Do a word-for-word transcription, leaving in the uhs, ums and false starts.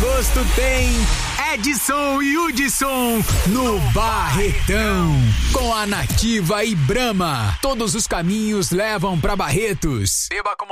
agosto tem Edson e Hudson no Barretão. Com a Nativa e Brahma. Todos os caminhos levam pra Barretos. Beba com